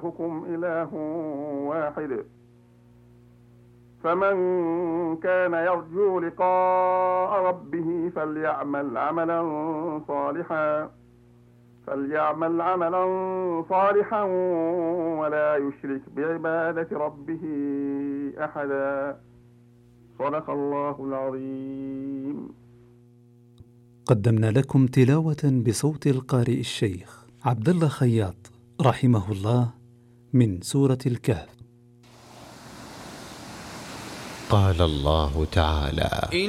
إلهكم إله واحد فمن كان يرجو لقاء ربه فليعمل عملا صالحا ولا يشرك بعبادة ربه أحدا. صدق الله العظيم. قدمنا لكم تلاوة بصوت القارئ الشيخ عبد الله خياط رحمه الله من سورة الكهف. قال الله تعالى: